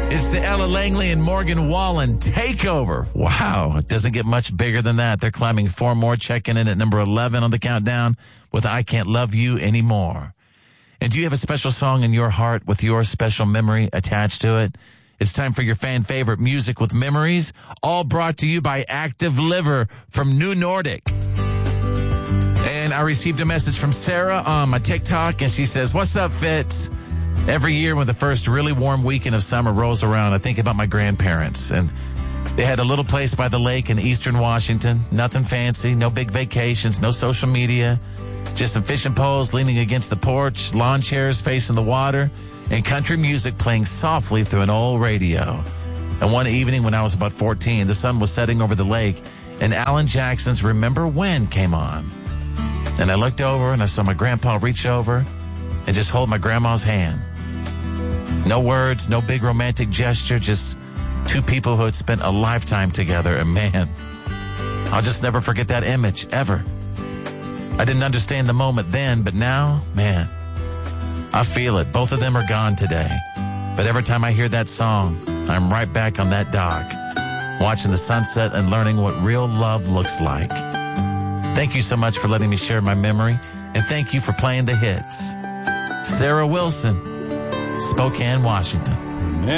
It's the Ella Langley and Morgan Wallen takeover. Wow, it doesn't get much bigger than that. They're climbing 4 more, checking in at number 11 on the countdown with I Can't Love You Anymore. And do you have a special song in your heart with your special memory attached to it? It's time for your fan favorite music with memories, all brought to you by Active Liver from New Nordic. And I received a message from Sarah on my TikTok, and she says, "What's up, Fitz? Every year when the first really warm weekend of summer rolls around, I think about my grandparents. And they had a little place by the lake in eastern Washington. Nothing fancy, no big vacations, no social media. Just some fishing poles leaning against the porch, lawn chairs facing the water, and country music playing softly through an old radio. And one evening when I was about 14, the sun was setting over the lake, and Alan Jackson's Remember When came on. And I looked over and I saw my grandpa reach over and just hold my grandma's hand. No words, no big romantic gesture, just two people who had spent a lifetime together. And man, I'll just never forget that image, ever. I didn't understand the moment then, but now, man, I feel it. Both of them are gone today. But every time I hear that song, I'm right back on that dock, watching the sunset and learning what real love looks like. Thank you so much for letting me share my memory, and thank you for playing the hits. Sarah Wilson, Spokane, Washington.